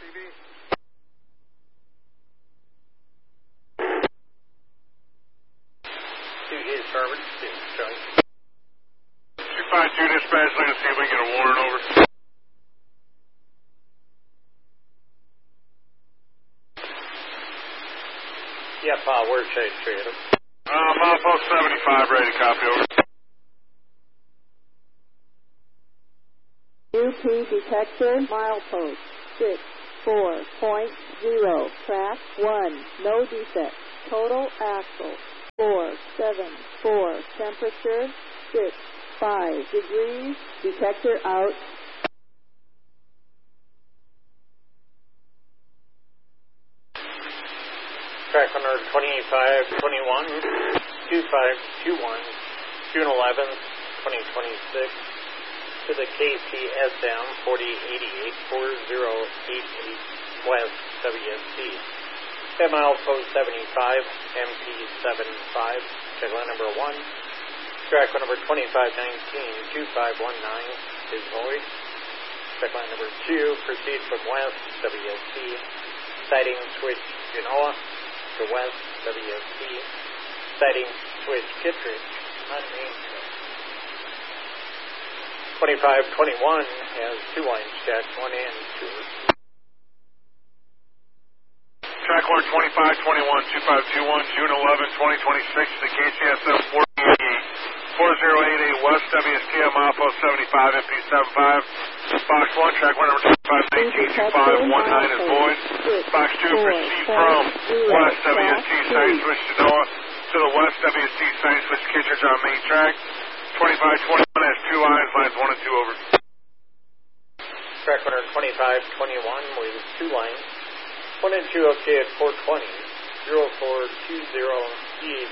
TV. 2 starboard, showing. 252 dispatch, let us see if we can get a warrant over. Yep, word chase straight up. Milepost 75, ready to copy over. UP detector, milepost 64.0, track 1, no defect, total axle 474, temperature 65 degrees, detector out. Track under 2521, 2521, June 11th, 2026, to the KCSM 4088 4088 West WSC. At milepost 75, MP75, check line number 1. Track number 2519, 2519 is void. Check line number 2, proceed from west WSC. Sighting switch Genoa to west WSC. Sighting switch Kittredge on Main Street. 2521 has 2 lines checked, 1 and 2. Track line 2521, 2521, June 11, 2026, the KCSM 4088 West WST at milepost 75, MP75. Box 1, track line number 2519, 2519 is void. Box 2, proceed from west WST, sighting switch Genoa to the west WST, sighting switch Kittredge on main track. 2521 has 2 lines, lines 1 and 2 over. Track runner 2521 with 2 lines. 1 and 2 okay at 420, 0420 EH.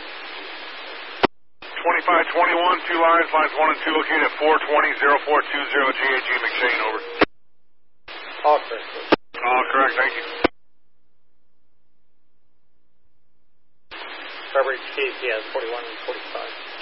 2521, 2 lines, lines 1 and 2 located at 420, 0420 GAG McShane, over. All correct. All correct, thank you. Coverage KCS 4145.